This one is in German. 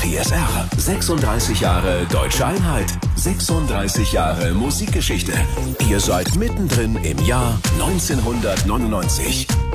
PSR. 36 Jahre Deutsche Einheit. 36 Jahre Musikgeschichte. Ihr seid mittendrin im Jahr 1999.